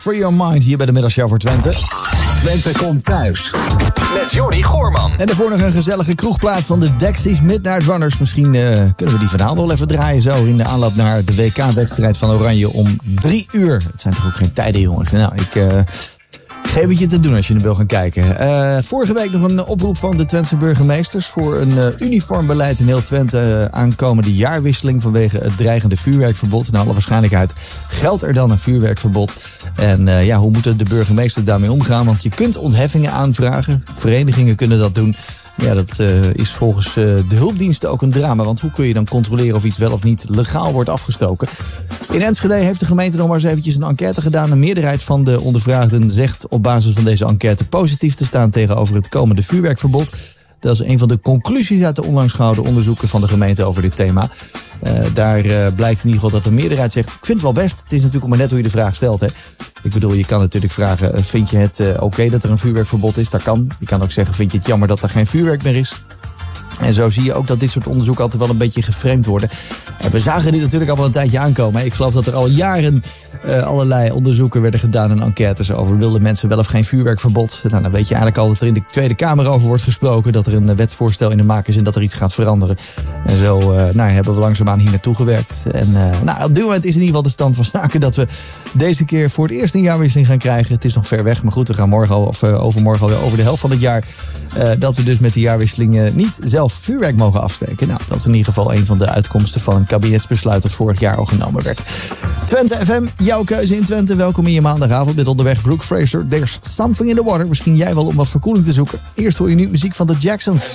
Free Your Mind hier bij de Middagshow voor Twente. Twente komt thuis. Met Jordi Goorman. En daarvoor nog een gezellige kroegplaat van de Dexys Midnight Runners. Misschien kunnen we die vanavond wel even draaien zo in de aanloop naar de WK-wedstrijd van Oranje om 3 uur. Het zijn toch ook geen tijden, jongens. Nou, ik geef het je te doen als je er wil gaan kijken. Vorige week nog een oproep van de Twentse burgemeesters voor een uniform beleid in heel Twente aankomende jaarwisseling vanwege het dreigende vuurwerkverbod. Naar alle waarschijnlijkheid geldt er dan een vuurwerkverbod. En hoe moeten de burgemeesters daarmee omgaan? Want je kunt ontheffingen aanvragen. Verenigingen kunnen dat doen. Ja, dat is volgens de hulpdiensten ook een drama. Want hoe kun je dan controleren of iets wel of niet legaal wordt afgestoken? In Enschede heeft de gemeente nog maar eens eventjes een enquête gedaan. Een meerderheid van de ondervraagden zegt op basis van deze enquête positief te staan tegenover het komende vuurwerkverbod. Dat is een van de conclusies uit de onlangs gehouden onderzoeken van de gemeente over dit thema. Daar blijkt in ieder geval dat de meerderheid zegt, ik vind het wel best. Het is natuurlijk maar net hoe je de vraag stelt. Hè. Ik bedoel, je kan natuurlijk vragen, vind je het oké dat er een vuurwerkverbod is? Dat kan. Je kan ook zeggen, vind je het jammer dat er geen vuurwerk meer is? En zo zie je ook dat dit soort onderzoeken altijd wel een beetje geframed worden. En we zagen dit natuurlijk allemaal een tijdje aankomen. Ik geloof dat er al jaren allerlei onderzoeken werden gedaan en enquêtes over wilden mensen wel of geen vuurwerkverbod. Nou, dan weet je eigenlijk al dat er in de Tweede Kamer over wordt gesproken. Dat er een wetsvoorstel in de maak is en dat er iets gaat veranderen. En zo hebben we langzaamaan hier naartoe gewerkt. En op dit moment is in ieder geval de stand van zaken dat we deze keer voor het eerst een jaarwisseling gaan krijgen. Het is nog ver weg, maar goed, we gaan morgen of overmorgen alweer over de helft van het jaar. Dat we dus met de jaarwisseling niet zelf vuurwerk mogen afsteken. Nou, dat is in ieder geval een van de uitkomsten van een kabinetsbesluit dat vorig jaar al genomen werd. Twente FM, jouw keuze in Twente. Welkom in je maandagavond met onderweg Brooke Fraser. There's something in the water. Misschien jij wel om wat verkoeling te zoeken. Eerst hoor je nu muziek van de Jacksons.